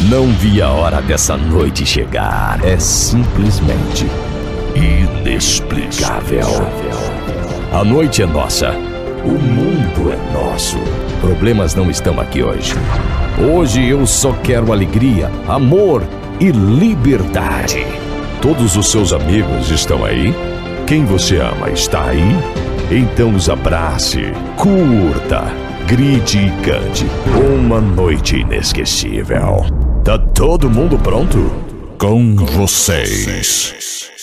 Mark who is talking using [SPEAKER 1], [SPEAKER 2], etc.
[SPEAKER 1] Não vi a hora dessa noite chegar. É simplesmente inexplicável. A noite é nossa. O mundo é nosso. Problemas não estão aqui hoje. Hoje eu só quero alegria, amor e liberdade.
[SPEAKER 2] Todos os seus amigos estão aí? Quem você ama está aí? Então os abrace, curta, grite e cante. Uma noite inesquecível. Tá todo mundo pronto? Com vocês,